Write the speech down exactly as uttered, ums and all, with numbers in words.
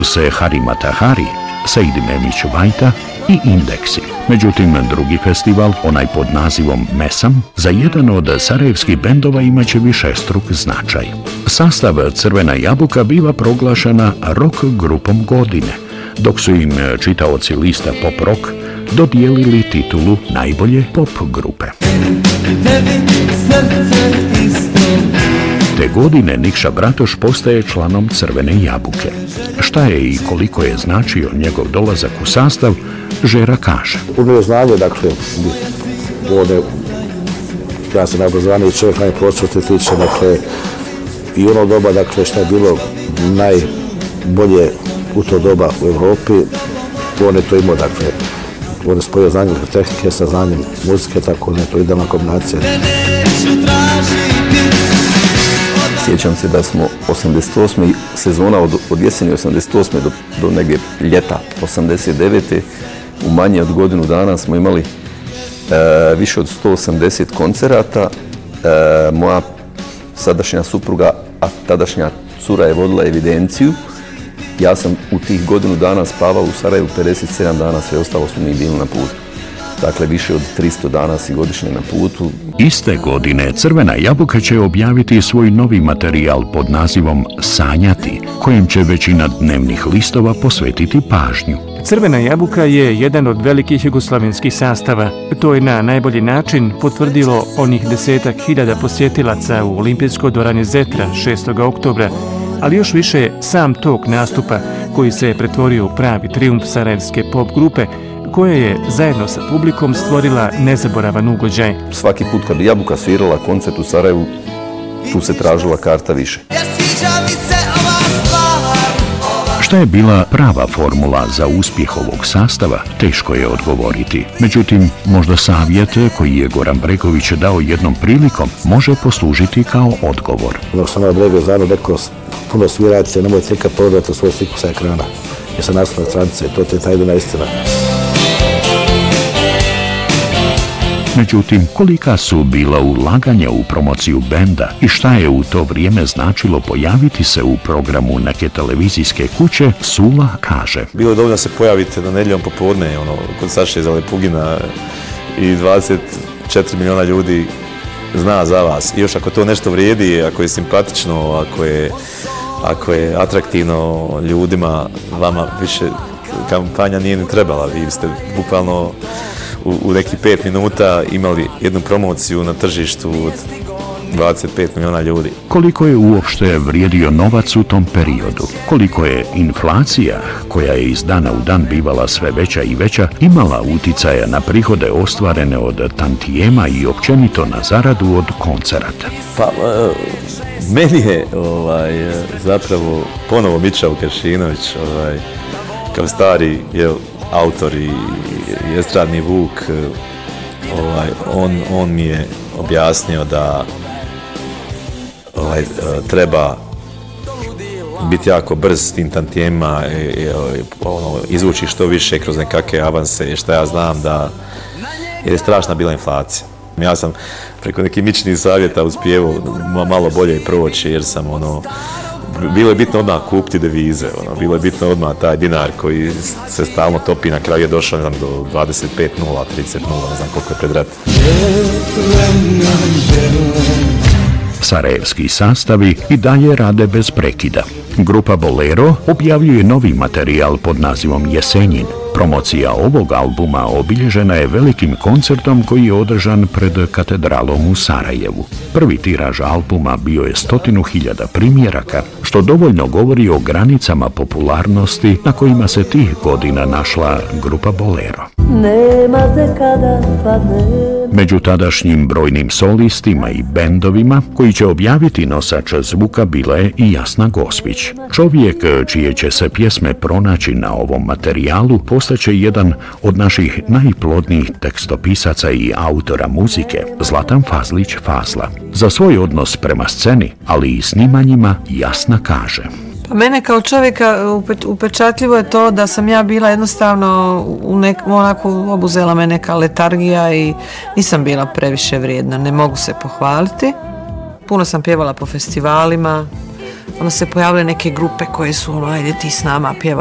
se Hari Matahari, Sejd Memić Vajta i Indeksi. Međutim, drugi festival, onaj pod nazivom Mesam, za jedan od sarajevskih bendova imaće višestruk značaj. Sastav Crvena jabuka biva proglašena rock grupom godine, dok su im čitaoci lista Pop Rock dodijelili titulu najbolje pop grupe. Te godine Nikša Bratoš postaje članom Crvene jabuke. Šta je i koliko je značio njegov dolazak u sastav, Žera kaže. Umio znanje, dakle, one, ja sam najobrazovaniji čovjek, najprostvosti tiče, dakle, i ono doba, dakle, šta je bilo najbolje u to doba u Evropi, on je to imao, dakle, on je spojio znanje tehnike sa znanjem muzike, tako da je to idealna kombinacija. Sjećam se da smo osamdeset osme sezona od, od jeseni osamdeset osme do, do negdje ljeta osamdeset devete u manje od godinu dana smo imali e, više od sto osamdeset koncerata. E, moja sadašnja supruga, a tadašnja cura je vodila evidenciju. Ja sam u tih godinu dana spavao u Sarajevu pedeset sedam dana, sve ostalo smo mi bili na putu. Dakle, više od tristo dana si godišnje na putu. Iste godine Crvena jabuka će objaviti svoj novi materijal pod nazivom Sanjati, kojem će većina dnevnih listova posvetiti pažnju. Crvena jabuka je jedan od velikih jugoslavenskih sastava. To je na najbolji način potvrdilo onih desetak hiljada posjetilaca u olimpijskoj dvorani Zetra šestog oktobra, ali još više sam tok nastupa koji se je pretvorio u pravi trijumf sarajevske pop grupe, koja je zajedno sa publikom stvorila nezaboravan ugođaj. Svaki put kad bi Jabuka svirala koncert u Sarajevu, tu se tražila karta više. Šta je bila prava formula za uspjeh ovog sastava, teško je odgovoriti. Međutim, možda savjet koji je Goran Bregović dao jednom prilikom može poslužiti kao odgovor. Dok sam na Bregović zajedno rekao, puno svirajte, nemojte nikad prodati svoju sliku sa ekrana. Jer sam nastavna stranice, to je ta jedina istina. Međutim, kolika su bila ulaganja u promociju benda i šta je u to vrijeme značilo pojaviti se u programu neke televizijske kuće, Sula kaže. Bilo je dovoljno da se pojavite na nedjeljom popodne, ono, kod Saše Zalepugina i dvadeset četiri miliona ljudi zna za vas. I još ako to nešto vrijedi, ako je simpatično, ako je, ako je atraktivno ljudima, vama više kampanja nije ni trebala. Vi ste bukvalno u, u neki pet minuta imali jednu promociju na tržištu od dvadeset pet miliona ljudi. Koliko je uopšte vrijedio novac u tom periodu? Koliko je inflacija, koja je iz dana u dan bivala sve veća i veća, imala uticaja na prihode ostvarene od tantijema i općenito na zaradu od koncerata? Pa, uh, meni je ovaj, zapravo ponovo Mića Vukašinović, ovaj, kao stari je, autor i estradni Vuk, ovaj, on, on mi je objasnio da ovaj, treba biti jako brz s tim tantijema i, i, ono, izvući što više kroz nekakve avanse i što ja znam da jer je strašna bila inflacija. Ja sam preko nekih mičnih savjeta uspijevao malo bolje proći jer sam ono, bilo je bitno odmah kupiti devize, ono, bilo je bitno odmah taj dinar koji se stalno topi, na kraju je došao ne znam, do dvadeset pet nula, trideset nula, ne znam koliko je pred rat. Sarajevski sastavi i dalje rade bez prekida. Grupa Bolero objavljuje novi materijal pod nazivom Jesenjin. Promocija ovog albuma obilježena je velikim koncertom koji je održan pred katedralom u Sarajevu. Prvi tiraž albuma bio je stotinu hiljada primjeraka, što dovoljno govori o granicama popularnosti na kojima se tih godina našla grupa Bolero. Među tadašnjim brojnim solistima i bendovima koji će objaviti nosač zvuka bila je i Jasna Gospić. Čovjek čije će se pjesme pronaći na ovom materijalu postaće jedan od naših najplodnijih tekstopisaca i autora muzike, Zlatan Fazlić Fazla. Za svoj odnos prema sceni, ali i snimanjima, Jasna kaže. Pa mene kao čovjeka upečatljivo je to da sam ja bila jednostavno u nek, onako obuzela me neka letargija i nisam bila previše vrijedna, ne mogu se pohvaliti. Puno sam pjevala po festivalima, onda se pojavile neke grupe koje su ono, ajde ti s nama pjeva